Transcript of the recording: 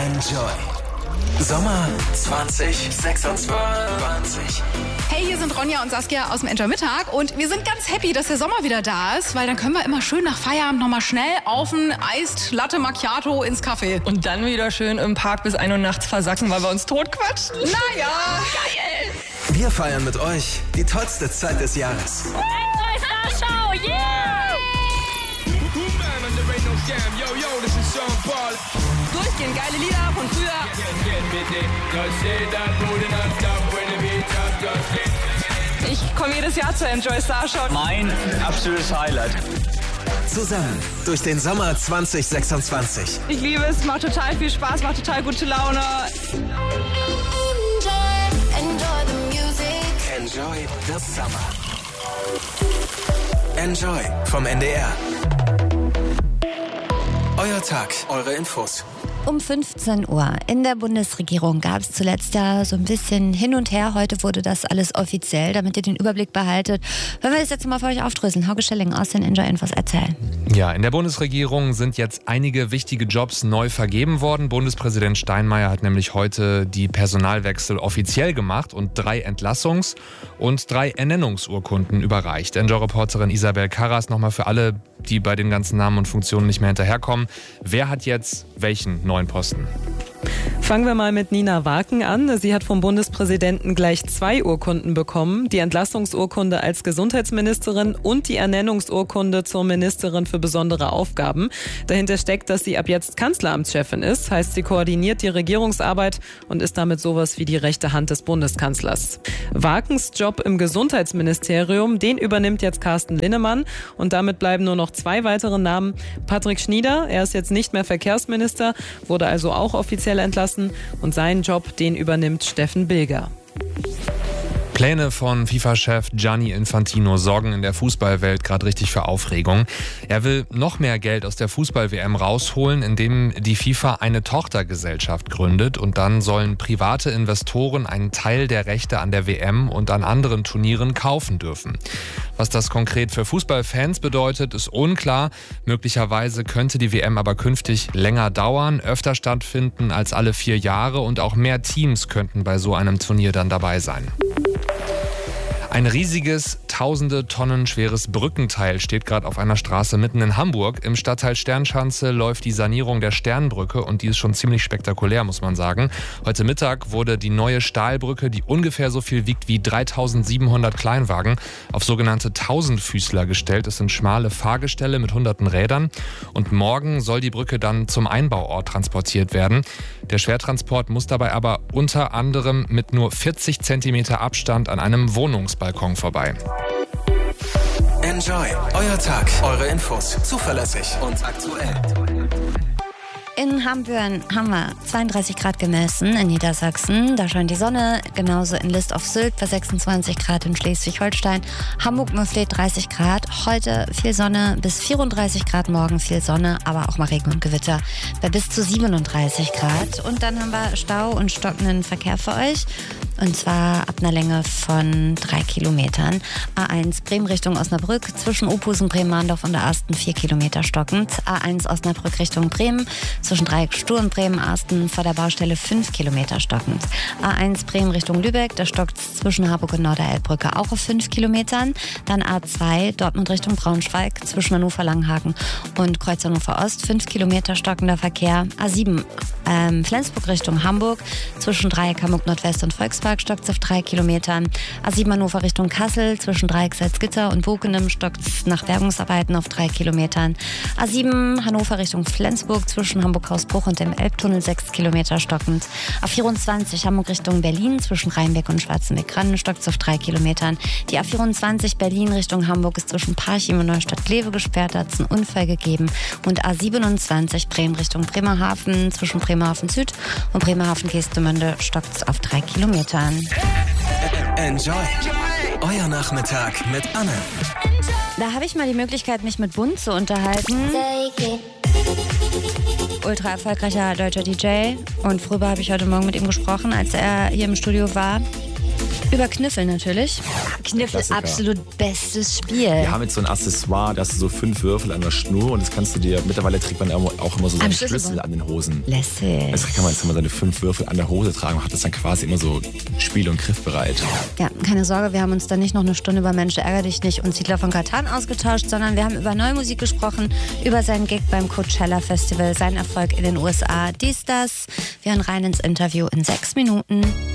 Enjoy. Sommer 2026. Hey, hier sind Ronja und Saskia aus dem Enjoy Mittag und wir sind ganz happy, dass der Sommer wieder da ist, weil dann können wir immer schön nach Feierabend nochmal schnell auf ein Eis Latte Macchiato ins Café. Und dann wieder schön im Park bis 1 Uhr nachts versacken, weil wir uns totquatschen. Naja, geil! Wir feiern mit euch die tollste Zeit des Jahres. Enjoy Star Show, yeah! Durchgehend geile Lieder von früher. Ich komme jedes Jahr zur Enjoy Star Show. Mein absolutes Highlight. Zusammen durch den Sommer 2026. Ich liebe es, macht total viel Spaß, macht total gute Laune. Enjoy the Summer. Enjoy vom NDR. Euer Tag, eure Infos. Um 15 Uhr. In der Bundesregierung gab es zuletzt ja so ein bisschen hin und her. Heute wurde das alles offiziell, damit ihr den Überblick behaltet. Wenn wir das jetzt mal für euch aufdröseln. Hauke Schelling aus den Enjoy-Infos erzählen. Ja, in der Bundesregierung sind jetzt einige wichtige Jobs neu vergeben worden. Bundespräsident Steinmeier hat nämlich heute die Personalwechsel offiziell gemacht und 3 Entlassungs- und 3 Ernennungsurkunden überreicht. Enjoy-Reporterin Isabel Karras nochmal für alle, die bei den ganzen Namen und Funktionen nicht mehr hinterherkommen. Wer hat jetzt welchen neuen Posten? Fangen wir mal mit Nina Waken an. Sie hat vom Bundespräsidenten gleich 2 Urkunden bekommen. Die Entlastungsurkunde als Gesundheitsministerin und die Ernennungsurkunde zur Ministerin für besondere Aufgaben. Dahinter steckt, dass sie ab jetzt Kanzleramtschefin ist. Heißt, sie koordiniert die Regierungsarbeit und ist damit sowas wie die rechte Hand des Bundeskanzlers. Wakens Job im Gesundheitsministerium, den übernimmt jetzt Carsten Linnemann. Und damit bleiben nur noch 2 weitere Namen. Patrick Schnieder, er ist jetzt nicht mehr Verkehrsminister, wurde also auch offiziell entlassen. Und seinen Job, den übernimmt Steffen Bilger. Pläne von FIFA-Chef Gianni Infantino sorgen in der Fußballwelt gerade richtig für Aufregung. Er will noch mehr Geld aus der Fußball-WM rausholen, indem die FIFA eine Tochtergesellschaft gründet. Und dann sollen private Investoren einen Teil der Rechte an der WM und an anderen Turnieren kaufen dürfen. Was das konkret für Fußballfans bedeutet, ist unklar. Möglicherweise könnte die WM aber künftig länger dauern, öfter stattfinden als alle 4 Jahre und auch mehr Teams könnten bei so einem Turnier dann dabei sein. Ein riesiges, tausende Tonnen schweres Brückenteil steht gerade auf einer Straße mitten in Hamburg. Im Stadtteil Sternschanze läuft die Sanierung der Sternbrücke und die ist schon ziemlich spektakulär, muss man sagen. Heute Mittag wurde die neue Stahlbrücke, die ungefähr so viel wiegt wie 3700 Kleinwagen, auf sogenannte Tausendfüßler gestellt. Es sind schmale Fahrgestelle mit hunderten Rädern und morgen soll die Brücke dann zum Einbauort transportiert werden. Der Schwertransport muss dabei aber unter anderem mit nur 40 Zentimeter Abstand an einem Wohnungsbalkon vorbei. Enjoy, euer Tag, eure Infos, zuverlässig und aktuell. In Hambüren haben wir 32 Grad gemessen in Niedersachsen. Da scheint die Sonne, genauso in List auf Sylt bei 26 Grad in Schleswig-Holstein. Hamburg-Möfleet 30 Grad. Heute viel Sonne bis 34 Grad, morgen viel Sonne, aber auch mal Regen und Gewitter bei bis zu 37 Grad. Und dann haben wir Stau und stockenden Verkehr für euch. Und zwar ab einer Länge von 3 Kilometern. A1 Bremen Richtung Osnabrück zwischen Ophusen, Bremen-Mahndorf und der Asten 4 Kilometer stockend. A1 Osnabrück Richtung Bremen zwischen Dreieck Stur und Bremen-Asten vor der Baustelle 5 Kilometer stockend. A1 Bremen Richtung Lübeck, da stockt zwischen Harburg und Norderelbbrücke auch auf 5 Kilometern. Dann A2 Dortmund Richtung Braunschweig zwischen Hannover-Langhagen und Kreuz Hannover Ost 5 Kilometer stockender Verkehr. A7 Flensburg Richtung Hamburg zwischen Dreieck Hamburg Nordwest und Volkspark stockt auf 3 Kilometern. A7 Hannover Richtung Kassel zwischen Dreieck Salzgitter und Bokenem stockt nach Bergungsarbeiten auf 3 Kilometern. A7 Hannover Richtung Flensburg zwischen Hamburg-Hausbruch und dem Elbtunnel 6 Kilometer stockend. A24 Hamburg Richtung Berlin zwischen Rheinbeck und Schwarzenbeck-Grannen stockt auf 3 Kilometern. Die A24 Berlin Richtung Hamburg ist zwischen Parchim und Neustadt-Glewe gesperrt, da hat es einen Unfall gegeben. Und A27 Bremen Richtung Bremerhaven zwischen Bremerhaven Süd und Bremerhaven-Geestemünde stockt es auf 3 Kilometern. Enjoy, euer Nachmittag mit Anne. Da habe ich mal die Möglichkeit, mich mit Bund zu unterhalten. Ultra erfolgreicher deutscher DJ. Und früher habe ich heute Morgen mit ihm gesprochen, als er hier im Studio war. Über Kniffel natürlich. Kniffel, Klassiker. absolut bestes Spiel. Wir haben jetzt so ein Accessoire, da hast du so 5 Würfel an der Schnur und das kannst du dir, mittlerweile trägt man auch immer so seinen Schlüssel an den Hosen. Lässig. Also kann man jetzt immer seine 5 Würfel an der Hose tragen und hat das dann quasi immer so spiel- und griffbereit. Ja, keine Sorge, wir haben uns dann nicht noch eine Stunde über Mensch ärger dich nicht und Siedler von Catan ausgetauscht, sondern wir haben über neue Musik gesprochen, über seinen Gig beim Coachella Festival, seinen Erfolg in den USA, dies, das. Wir hören rein ins Interview in 6 Minuten.